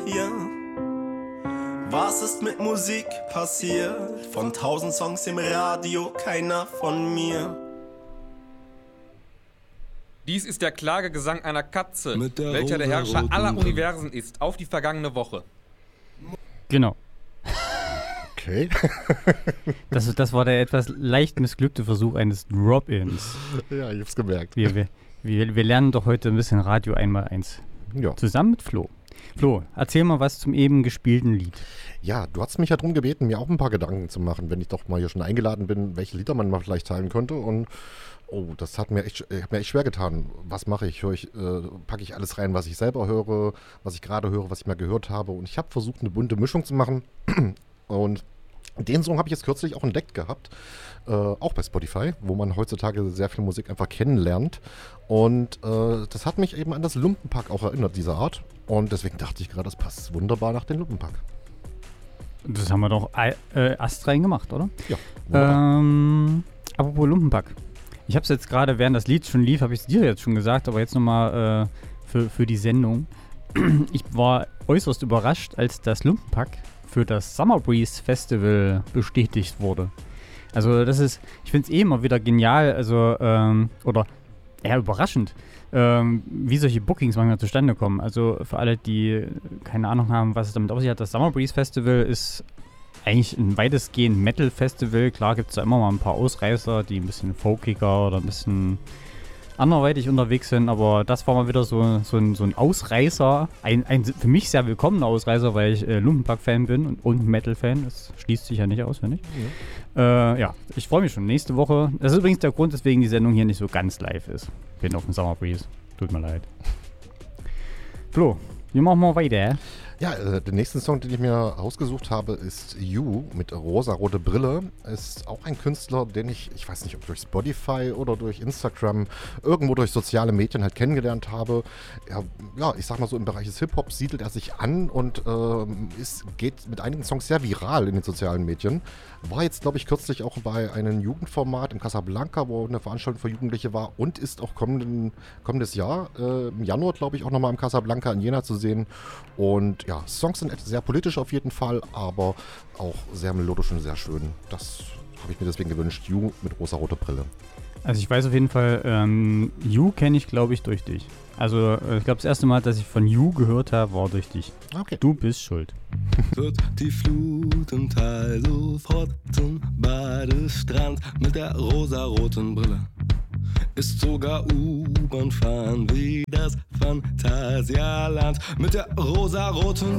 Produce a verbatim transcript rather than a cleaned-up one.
Ja. Was ist mit Musik passiert? Von tausend Songs im Radio, keiner von mir. Dies ist der Klagegesang einer Katze, der welcher der Herrscher aller Universen ist, auf die vergangene Woche. Genau. Okay. das, das war der etwas leicht missglückte Versuch eines Drop-Ins. Ja, ich hab's gemerkt. Wir, wir, wir, wir lernen doch heute ein bisschen Radio einmal eins. Ja. Zusammen mit Flo. Flo, erzähl mal was zum eben gespielten Lied. Ja, du hast mich ja darum gebeten, mir auch ein paar Gedanken zu machen, wenn ich doch mal hier schon eingeladen bin, welche Lieder man mal vielleicht teilen könnte. Und oh, das hat mir echt, hat mir echt schwer getan. Was mache ich? Höre ich, äh, packe ich alles rein, was ich selber höre, was ich gerade höre, was ich mal gehört habe. Und ich habe versucht, eine bunte Mischung zu machen. Und den Song habe ich jetzt kürzlich auch entdeckt gehabt, äh, auch bei Spotify, wo man heutzutage sehr viel Musik einfach kennenlernt. Und äh, das hat mich eben an das Lumpenpack auch erinnert, diese Art. Und deswegen dachte ich gerade, das passt wunderbar nach dem Lumpenpack. Das haben wir doch äh, astrein gemacht, oder? Ja. Ähm, apropos Lumpenpack. Ich habe es jetzt gerade, während das Lied schon lief, habe ich es dir jetzt schon gesagt, aber jetzt nochmal äh, für, für die Sendung. Ich war äußerst überrascht, als das Lumpenpack für das Summer Breeze Festival bestätigt wurde. Also das ist, ich finde es eh immer wieder genial, also, ähm, oder eher überraschend, ähm, wie solche Bookings manchmal zustande kommen. Also für alle, die keine Ahnung haben, was es damit auf sich hat, das Summer Breeze Festival ist eigentlich ein weitestgehend Metal-Festival. Klar gibt es da immer mal ein paar Ausreißer, die ein bisschen folkiger oder ein bisschen anderweitig unterwegs sind, aber das war mal wieder so, so, ein, so ein Ausreißer, ein, ein für mich sehr willkommener Ausreißer, weil ich äh, Lumpenpack-Fan bin und, und Metal-Fan, das schließt sich ja nicht aus, finde ich. Ja, äh, ja ich freue mich schon. Nächste Woche, das ist übrigens der Grund, weswegen die Sendung hier nicht so ganz live ist. Bin auf dem Summer Breeze, tut mir leid. Flo, wir machen mal weiter. Ja, äh, der nächste Song, den ich mir ausgesucht habe, ist You mit Rosarote Brille. Ist auch ein Künstler, den ich, ich weiß nicht, ob durch Spotify oder durch Instagram, irgendwo durch soziale Medien halt kennengelernt habe. Ja, ja ich sag mal so, im Bereich des Hip-Hops siedelt er sich an und äh, ist, geht mit einigen Songs sehr viral in den sozialen Medien. War jetzt, glaube ich, kürzlich auch bei einem Jugendformat im Casablanca, wo eine Veranstaltung für Jugendliche war und ist auch kommenden, kommendes Jahr, äh, im Januar, glaube ich, auch nochmal im Casablanca in Jena zu sehen. Und ja, Songs sind sehr politisch auf jeden Fall, aber auch sehr melodisch und sehr schön. Das habe ich mir deswegen gewünscht. You mit rosaroter Brille. Also ich weiß auf jeden Fall, ähm, You kenne ich, glaube ich, durch dich. Also äh, ich glaube, das erste Mal, dass ich von You gehört habe, war durch dich. Okay. Du bist schuld. Wird die Flut im Tal sofort zum Badestrand mit der rosaroten Brille. Ist sogar U-Bahn fahren wie das Phantasialand mit der rosaroten